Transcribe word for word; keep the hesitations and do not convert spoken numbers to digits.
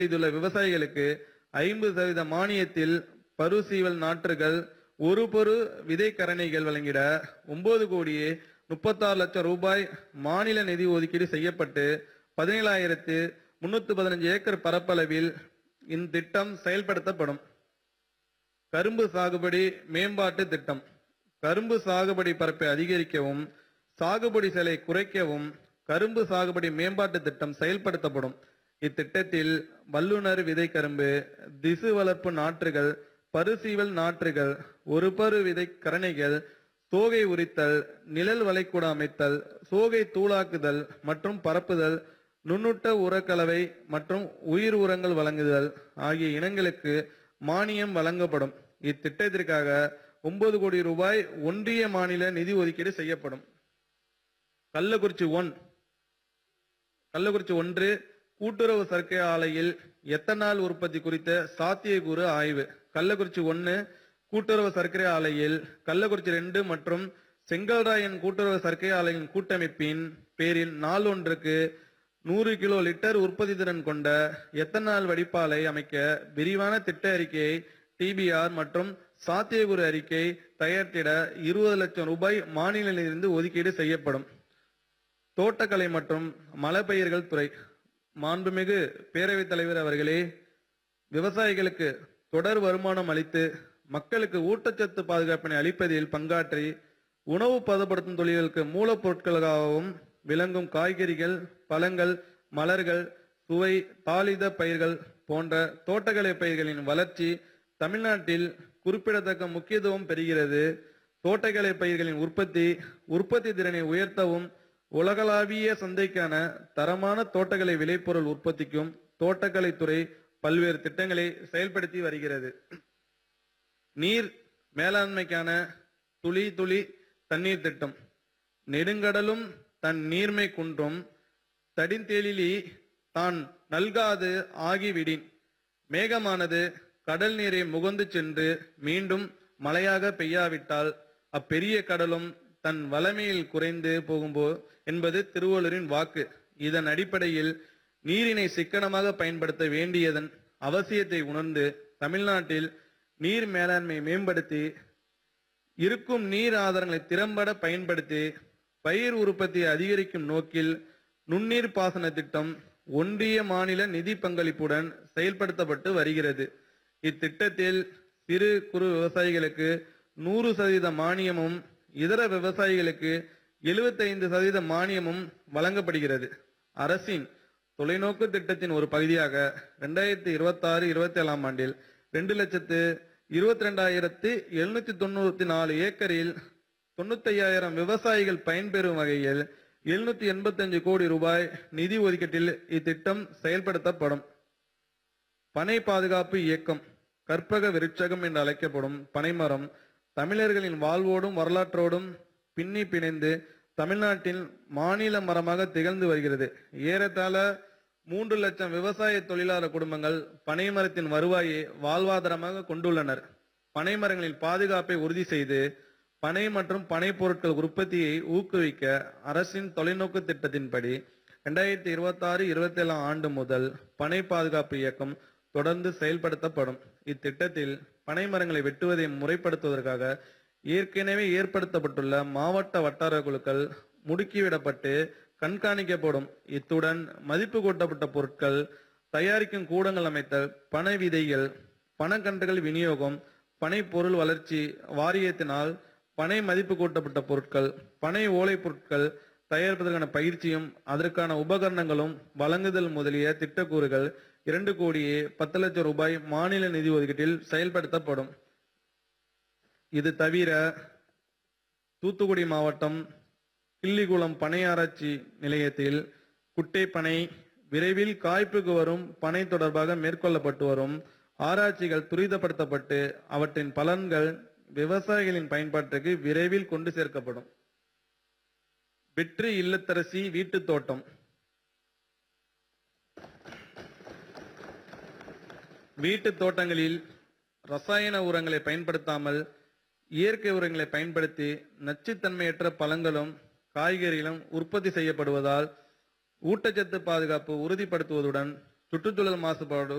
செய்துள்ள விவசாயிகளுக்கு ஐம்பது சதவீத மானியத்தில் பருசீவல் நாற்றுகள் ஒரு பொரு விதை கரணைகள் வழங்கிட ஒன்பது கோடியே முப்பத்தாறு லட்சம் ரூபாய் மாநில நிதி ஒதுக்கீடு செய்யப்பட்டு பதினேழாயிரத்து முன்னூத்தி பதினஞ்சு ஏக்கர் பரப்பளவில் இத்திட்டம் செயல்படுத்தப்படும். கரும்பு சாகுபடி மேம்பாட்டு திட்டம். கரும்பு சாகுபடி பரப்பை அதிகரிக்கவும் சாகுபடி செலவை குறைக்கவும் கரும்பு சாகுபடி மேம்பாட்டு திட்டம் செயல்படுத்தப்படும். இத்திட்டத்தில் வல்லுநர் விதை கரும்பு, திசு வளர்ப்பு நாற்றுகள், பருசீவல் நாற்றுகள், ஒரு பரு விதை கரணைகள், சோகை உரித்தல், நிழல் வளைக்கூட அமைத்தல், சோகை தூளாக்குதல் மற்றும் பரப்புதல், நுண்ணூட்ட உரக்கலவை மற்றும் உயிர் உரங்கள் வழங்குதல் ஆகிய இனங்களுக்கு மானியம் வழங்கப்படும். இத்திட்டத்திற்காக ஒன்பது கோடி ரூபாய் ஒன்றிய மாநில நிதி ஒதுக்கீடு செய்யப்படும். கள்ளக்குறிச்சி ஒன் கள்ளக்குறிச்சி ஒன்று கூட்டுறவு சர்க்கரை ஆலையில் எத்தனால் உற்பத்தி குறித்த சாத்தியக்கூறு ஆய்வு. கள்ளக்குறிச்சி ஒன்னு கூட்டுறவு சர்க்கரை ஆலையில் கள்ளக்குறிச்சி ரெண்டு மற்றும் செங்கல்ராயன் கூட்டுறவு சர்க்கரை ஆலையின் கூட்டமைப்பின் பேரில் நாள் ஒன்றுக்கு நூறு கிலோ லிட்டர் உற்பத்தி திறன் கொண்ட எத்தனால் வடிப்பாலை அமைக்க விரிவான திட்ட அறிக்கையை டிபிஆர் மற்றும் சாத்தியக்கூறு அறிக்கை தயாரித்திட இருபது லட்சம் ரூபாய் மாநிலத்திலிருந்து ஒதுக்கீடு செய்யப்படும். தோட்டக்கலை மற்றும் மலைப்பயிர்கள் துறை. மாண்புமிகு பேரவைத் தலைவர் அவர்களே, விவசாயிகளுக்கு தொடர் வருமானம் அளித்து மக்களுக்கு ஊட்டச்சத்து பாதுகாப்பினை அளிப்பதில் பங்காற்றி உணவு பதப்படுத்தும் தொழில்களுக்கு மூலப்பொருட்களாகவும் விளங்கும் காய்கறிகள், பழங்கள், மலர்கள், சுவை தாளித பயிர்கள் போன்ற தோட்டக்கலை பயிர்களின் வளர்ச்சி தமிழ்நாட்டில் குறிப்பிடத்தக்க முக்கியத்துவம் பெறுகிறது. தோட்டக்கலை பயிர்களின் உற்பத்தி உற்பத்தி திறனை உயர்த்தவும் உலகளாவிய சந்தைக்கான தரமான தோட்டக்கலை விளைபொருள் உற்பத்திக்கும் தோட்டக்கலைத்துறை பல்வேறு திட்டங்களை செயல்படுத்தி வருகிறது. நீர் மேலாண்மைக்கான துளி துளி தண்ணீர் திட்டம். நெடுங்கடலும் தன் நீர்மை குன்றும் தடிந்தேலிலி தான் நல்காது ஆகிவிடின் மேகமானது கடல் நீரை முகந்து சென்று மீண்டும் மழையாக பெய்யாவிட்டால் அப்பெரிய கடலும் தன் வளமையில் குறைந்து போகும்போ என்பது திருவள்ளுவரின் வாக்கு. இதன் அடிப்படையில் நீரினை சிக்கனமாக பயன்படுத்த வேண்டியதன் அவசியத்தை உணர்ந்து தமிழ்நாட்டில் நீர் மேலாண்மை மேம்படுத்தி இருக்கும் நீர் ஆதாரங்களை திறம்பட பயன்படுத்தி பயிர் உற்பத்தியை அதிகரிக்கும் நோக்கில் நுண்ணீர் பாசன திட்டம் ஒன்றிய மாநில நிதி பங்களிப்புடன் செயல்படுத்தப்பட்டு வருகிறது. இத்திட்டத்தில் சிறு குறு விவசாயிகளுக்கு நூறு சதவீத மானியமும் இதர விவசாயிகளுக்கு எழுபத்தி ஐந்து சதவீத மானியமும் வழங்கப்படுகிறது. அரசின் தொலைநோக்கு திட்டத்தின் ஒரு பகுதியாக இரண்டாயிரத்தி இருபத்தி ஆறு இருபத்தி ஏழாம் ஆண்டில் ரெண்டு லட்சத்து இருபத்தி ரெண்டாயிரத்தி எழுநூத்தி தொண்ணூத்தி நாலு ஏக்கரில் தொண்ணூத்தி ஐயாயிரம் விவசாயிகள் பயன்பெறும் வகையில் எழுநூத்தி எண்பத்தி அஞ்சு கோடி ரூபாய் நிதி ஒதுக்கீட்டில் இத்திட்டம் செயல்படுத்தப்படும். பனை பாதுகாப்பு இயக்கம். கற்பக விருட்சகம் என்று அழைக்கப்படும் பனைமரம் தமிழர்களின் வாழ்வோடும் வரலாற்றோடும் பின்னி பிணைந்து தமிழ்நாட்டின் மாநில மரமாக திகழ்ந்து வருகிறது. ஏறத்தாழ மூன்று லட்சம் விவசாய தொழிலாளர் குடும்பங்கள் பனைமரத்தின் வருவாயை வாழ்வாதாரமாக கொண்டுள்ளனர். பனைமரங்களின் பாதுகாப்பை உறுதி செய்து பனை மற்றும் பனை பொருட்கள் உற்பத்தியை ஊக்குவிக்க அரசின் தொலைநோக்கு திட்டத்தின்படி இரண்டாயிரத்தி இருபத்தி ஆறு இருபத்தி ஏழாம் ஆண்டு முதல் பனை பாதுகாப்பு இயக்கம் தொடர்ந்து செயல்படுத்தப்படும். இத்திட்டத்தில் பனை மரங்களை வெட்டுவதை முறைப்படுத்துவதற்காக ஏற்கனவே ஏற்படுத்தப்பட்டுள்ள மாவட்ட வட்டார குழுக்கள் முடுக்கிவிடப்பட்டு கண்காணிக்கப்படும். இத்துடன் மதிப்பு கூட்டப்பட்ட பொருட்கள் தயாரிக்கும் கூடங்கள் அமைத்தல், பனை விதைகள், பனக்கன்றுகள் விநியோகம், பனை பொருள் வளர்ச்சி வாரியத்தினால் பனை மதிப்பு கூட்டப்பட்ட பொருட்கள், பனை ஓலை பொருட்கள் தயாரிப்பதற்கான பயிற்சியும் அதற்கான உபகரணங்களும் வழங்குதல் முதலிய திட்டக்கூறுகள் இரண்டு கோடியே பத்து லட்சம் ரூபாய் மாநில நிதி ஒதுக்கீட்டில் செயல்படுத்தப்படும். இது தவிர தூத்துக்குடி மாவட்டம் கிள்ளிகுளம் பனை ஆராய்ச்சி நிலையத்தில் குட்டை பனை விரைவில் காய்ப்புக்கு வரும் பனை தொடர்பாக மேற்கொள்ளப்பட்டு வரும் ஆராய்ச்சிகள் துரிதப்படுத்தப்பட்டு அவற்றின் பலன்கள் விவசாயிகளின் பயன்பாட்டுக்கு விரைவில் கொண்டு சேர்க்கப்படும். வெற்றி இல்லத்தரசி வீட்டு தோட்டம். வீட்டு தோட்டங்களில் ரசாயன உரங்களை பயன்படுத்தாமல் இயற்கை உரங்களை பயன்படுத்தி நச்சுத்தன்மையற்ற பழங்களும் காய்கறிகளும் உற்பத்தி செய்யப்படுவதால் ஊட்டச்சத்து பாதுகாப்பு உறுதிப்படுத்துவதுடன் சுற்றுச்சூழல் மாசுபாடு